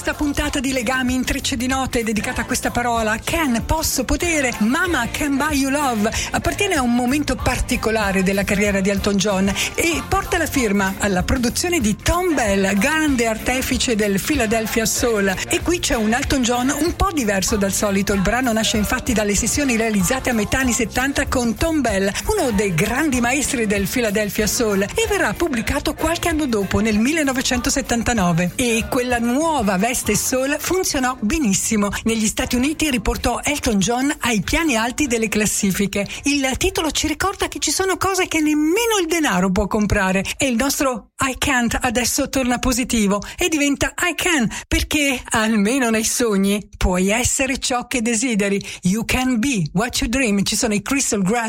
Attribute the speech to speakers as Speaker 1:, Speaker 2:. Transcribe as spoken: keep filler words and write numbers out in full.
Speaker 1: Questa puntata di Legami, intrecci di note è dedicata a questa parola, can, posso, potere, Mama Can Buy You Love, appartiene a un momento particolare della carriera di Elton John e porta la firma alla produzione di Thom Bell, grande artefice del Philadelphia Soul. E qui c'è un Elton John un po' diverso dal solito. Il brano nasce infatti dalle sessioni realizzate a metà anni settanta con Thom Bell, uno dei grandi maestri del Philadelphia Soul, e verrà pubblicato qualche anno dopo, nel millenovecentosettantanove. E quella nuova veste soul funzionò benissimo. Negli Stati Uniti riportò Elton John ai piani alti delle classifiche. Il titolo ci ricorda che ci sono cose che nemmeno il denaro può comprare, e il nostro I can't adesso torna positivo e diventa I can, perché almeno nei sogni puoi essere ciò che desideri. You can be what you dream. Ci sono i Crystal Grass